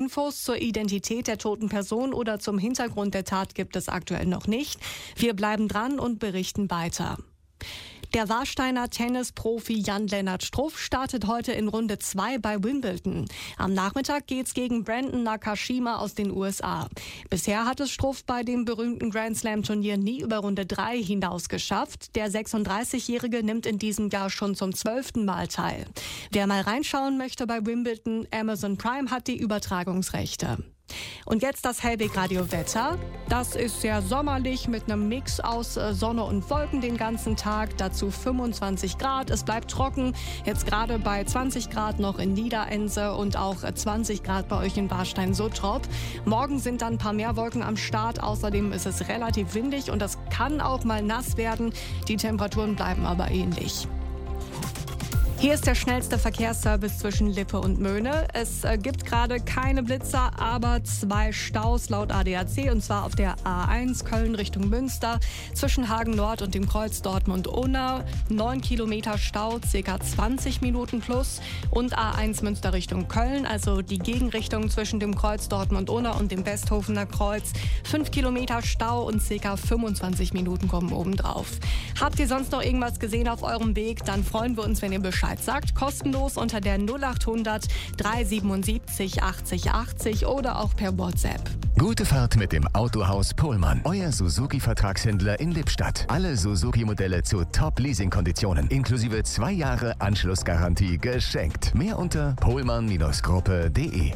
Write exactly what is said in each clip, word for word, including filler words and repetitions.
Infos zur Identität der toten Person oder zum Hintergrund der Tat gibt es aktuell noch nicht. Wir bleiben dran und berichten weiter. Der Warsteiner Tennisprofi Jan-Lennart Struff startet heute in Runde zwei bei Wimbledon. Am Nachmittag geht's gegen Brandon Nakashima aus den U S A. Bisher hat es Struff bei dem berühmten Grand Slam Turnier nie über Runde drei hinaus geschafft. Der sechsunddreißigjährige nimmt in diesem Jahr schon zum zwölften Mal teil. Wer mal reinschauen möchte bei Wimbledon, Amazon Prime hat die Übertragungsrechte. Und jetzt das Hellweg-Radio-Wetter. Das ist sehr sommerlich mit einem Mix aus Sonne und Wolken den ganzen Tag. Dazu fünfundzwanzig Grad. Es bleibt trocken. Jetzt gerade bei zwanzig Grad noch in Niederense und auch zwanzig Grad bei euch in Warstein-Suttrop. Morgen sind dann ein paar mehr Wolken am Start. Außerdem ist es relativ windig und es kann auch mal nass werden. Die Temperaturen bleiben aber ähnlich. Hier ist der schnellste Verkehrsservice zwischen Lippe und Möhne. Es äh, gibt gerade keine Blitzer, aber zwei Staus laut A D A C, und zwar auf der A eins Köln Richtung Münster zwischen Hagen Nord und dem Kreuz Dortmund-Unna. neun Kilometer Stau, ca. zwanzig Minuten plus. Und A eins Münster Richtung Köln, also die Gegenrichtung zwischen dem Kreuz Dortmund-Unna und dem Westhofener Kreuz. fünf Kilometer Stau und ca. fünfundzwanzig Minuten kommen obendrauf. Habt ihr sonst noch irgendwas gesehen auf eurem Weg? Dann freuen wir uns, wenn ihr Bescheid sagt, kostenlos unter der null achthundert dreihundertsiebenundsiebzig achtzig achtzig oder auch per WhatsApp. Gute Fahrt mit dem Autohaus Pohlmann, euer Suzuki-Vertragshändler in Lippstadt. Alle Suzuki-Modelle zu Top-Leasing-Konditionen, inklusive zwei Jahre Anschlussgarantie geschenkt. Mehr unter pohlmann Gruppe punkt de.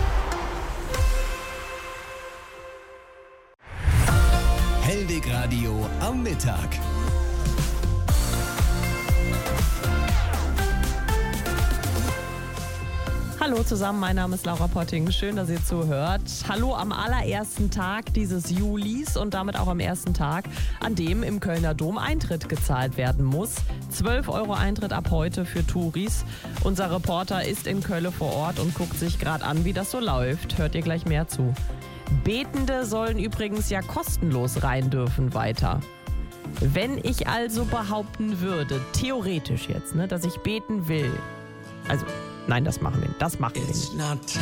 Hellweg Radio am Mittag. Hallo zusammen, mein Name ist Laura Potting. Schön, dass ihr zuhört. Hallo am allerersten Tag dieses Julis und damit auch am ersten Tag, an dem im Kölner Dom Eintritt gezahlt werden muss. zwölf Euro Eintritt ab heute für Touris. Unser Reporter ist in Köln vor Ort und guckt sich gerade an, wie das so läuft. Hört ihr gleich mehr zu. Betende sollen übrigens ja kostenlos rein dürfen weiter. Wenn ich also behaupten würde, theoretisch jetzt, ne, dass ich beten will, also nein, das machen wir, das machen wir nicht.